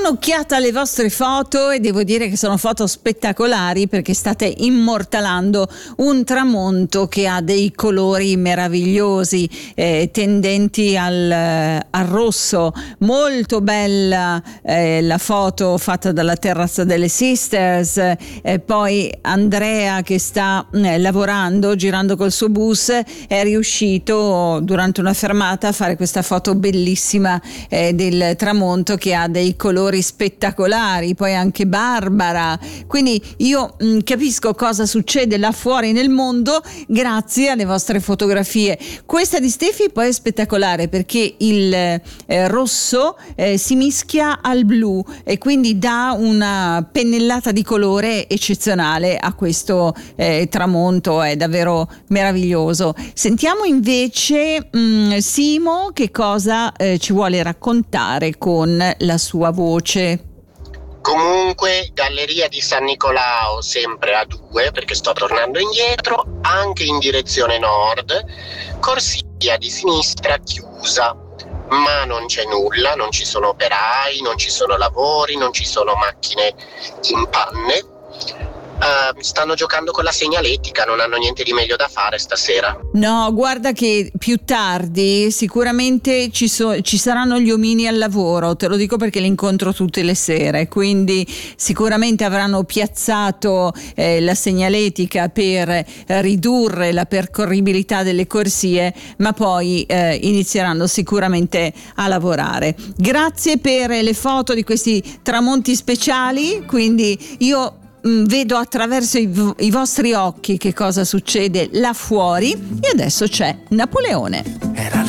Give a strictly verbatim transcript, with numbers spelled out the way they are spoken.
un'occhiata alle vostre foto e devo dire che sono foto spettacolari, perché state immortalando un tramonto che ha dei colori meravigliosi, eh, tendenti al, al rosso. Molto bella eh, la foto fatta dalla terrazza delle Sisters, eh, poi Andrea che sta eh, lavorando, girando col suo bus, è riuscito durante una fermata a fare questa foto bellissima eh, del tramonto che ha dei colori spettacolari. Poi anche Barbara, quindi io mh, capisco cosa succede là fuori nel mondo grazie alle vostre fotografie. Questa di Stefi poi è spettacolare perché il eh, rosso eh, si mischia al blu e quindi dà una pennellata di colore eccezionale a questo eh, tramonto, è davvero meraviglioso. Sentiamo invece mh, Simo che cosa eh, ci vuole raccontare con la sua voce. Comunque, Galleria di San Nicolao sempre a due, perché sto tornando indietro, anche in direzione nord, corsia di sinistra chiusa, ma non c'è nulla, non ci sono operai, non ci sono lavori, non ci sono macchine in panne. Uh, stanno giocando con la segnaletica, non hanno niente di meglio da fare stasera. No, guarda che più tardi sicuramente ci, so, ci saranno gli omini al lavoro, te lo dico perché li incontro tutte le sere, quindi sicuramente avranno piazzato eh, la segnaletica per ridurre la percorribilità delle corsie, ma poi eh, inizieranno sicuramente a lavorare. Grazie per le foto di questi tramonti speciali, quindi io vedo attraverso i, v- i vostri occhi che cosa succede là fuori. E adesso c'è Napoleone.